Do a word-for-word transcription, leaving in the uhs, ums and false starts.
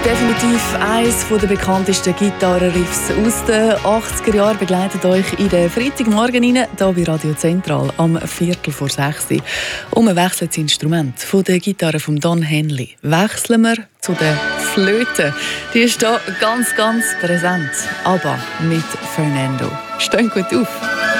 Definitiv eines der bekanntesten Gitarrenriffs aus den achtziger Jahren begleitet euch in den Freitagmorgen rein, hier bei Radio Zentral am Viertel vor sechs. Und wir wechseln das Instrument von der Gitarre von Don Henley. Wechseln wir zu der Flöte. Die ist hier ganz, ganz präsent. Aber mit Fernando. Steht gut auf.